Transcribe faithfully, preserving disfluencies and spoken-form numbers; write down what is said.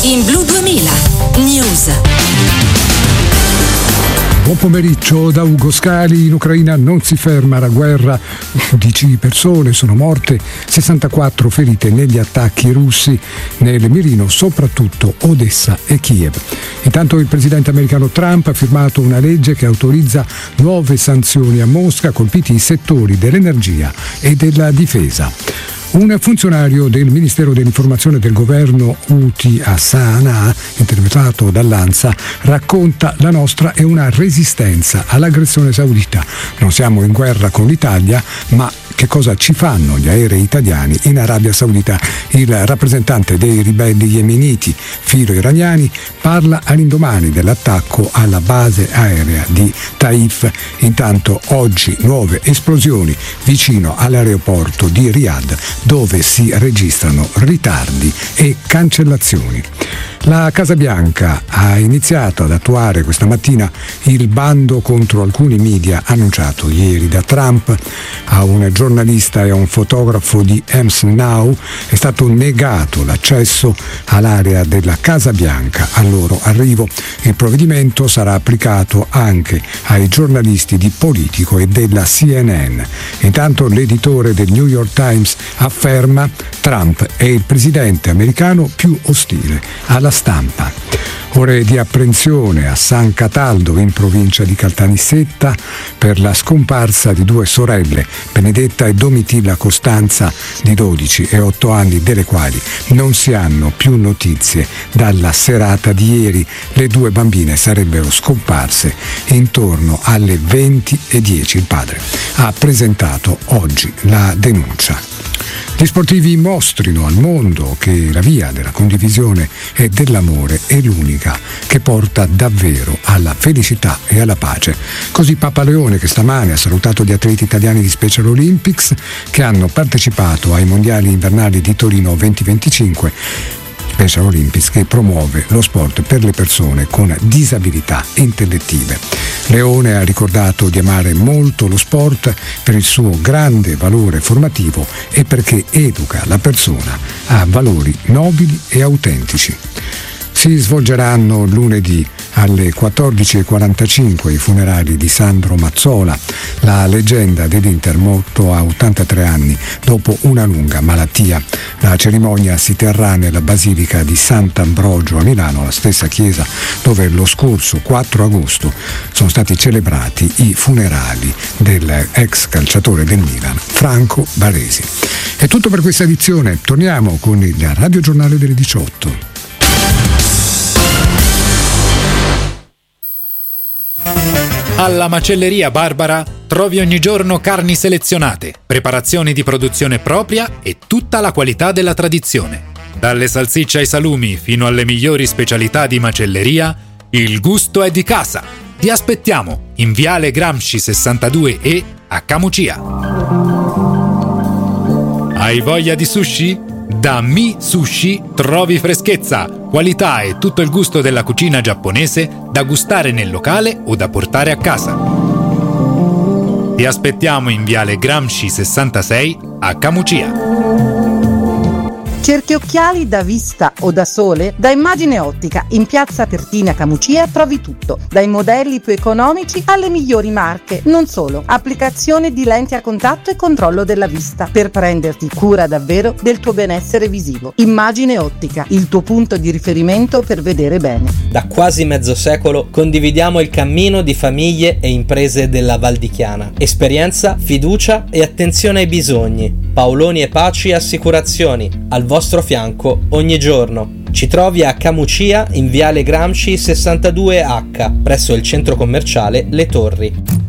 in Blu duemila News. Buon pomeriggio da Ugo Scali. In Ucraina non si ferma la guerra, undici persone sono morte, sessantaquattro ferite negli attacchi russi nelle mirino soprattutto Odessa e Kiev. Intanto il presidente americano Trump ha firmato una legge che autorizza nuove sanzioni a Mosca, colpiti i settori dell'energia e della difesa. Un funzionario del Ministero dell'Informazione del governo Houthi a Sana'a, intervistato dall'Ansa, racconta: la nostra è una resistenza all'aggressione saudita. Non siamo in guerra con l'Italia, ma che cosa ci fanno gli aerei italiani in Arabia Saudita? Il rappresentante dei ribelli yemeniti filo-iraniani parla all'indomani dell'attacco alla base aerea di Taif. Intanto oggi nuove esplosioni vicino all'aeroporto di Riyadh, dove si registrano ritardi e cancellazioni. La Casa Bianca ha iniziato ad attuare questa mattina il bando contro alcuni media annunciato ieri da Trump. A un giornalista e a un fotografo di Ems Now è stato negato l'accesso all'area della Casa Bianca al loro arrivo. Il provvedimento sarà applicato anche ai giornalisti di Politico e della C N N. Intanto l'editore del New York Times afferma: Trump è il presidente americano più ostile alla stampa. Ore di apprensione a San Cataldo, in provincia di Caltanissetta, per la scomparsa di due sorelle, Benedetta e Domitilla Costanza, di dodici e otto anni, delle quali non si hanno più notizie dalla serata di ieri. Le due bambine sarebbero scomparse intorno alle venti e dieci. Il padre ha presentato oggi la denuncia. Gli sportivi mostrino al mondo che la via della condivisione e dell'amore è l'unica che porta davvero alla felicità e alla pace. Così Papa Leone, che stamane ha salutato gli atleti italiani di Special Olympics che hanno partecipato ai mondiali invernali di Torino duemilaventicinque. Special Olympics, che promuove lo sport per le persone con disabilità intellettive. Leone ha ricordato di amare molto lo sport per il suo grande valore formativo e perché educa la persona a valori nobili e autentici. Si svolgeranno lunedì alle quattordici e quarantacinque i funerali di Sandro Mazzola, la leggenda dell'Inter, morto a ottantatré anni dopo una lunga malattia. La cerimonia si terrà nella Basilica di Sant'Ambrogio a Milano, la stessa chiesa dove lo scorso quattro agosto sono stati celebrati i funerali dell'ex calciatore del Milan, Franco Baresi. È tutto per questa edizione, torniamo con il Radio Giornale delle diciotto. Alla Macelleria Barbara trovi ogni giorno carni selezionate, preparazioni di produzione propria e tutta la qualità della tradizione. Dalle salsicce ai salumi fino alle migliori specialità di macelleria, il gusto è di casa. Ti aspettiamo in Viale Gramsci sessantadue E a Camucia. Hai voglia di sushi? Da Mi Sushi trovi freschezza, qualità e tutto il gusto della cucina giapponese da gustare nel locale o da portare a casa. Ti aspettiamo in Viale Gramsci sessantasei a Camucia. Cerchi occhiali da vista o da sole? Da Immagine Ottica, in piazza Pertina Camucia trovi tutto, dai modelli più economici alle migliori marche. Non solo, applicazione di lenti a contatto e controllo della vista, per prenderti cura davvero del tuo benessere visivo. Immagine Ottica, il tuo punto di riferimento per vedere bene. Da quasi mezzo secolo condividiamo il cammino di famiglie e imprese della Val di Chiana. Esperienza, fiducia e attenzione ai bisogni. Paoloni e Paci Assicurazioni, al vostro fianco ogni giorno. Ci trovi a Camucia in Viale Gramsci sessantadue H, presso il centro commerciale Le Torri.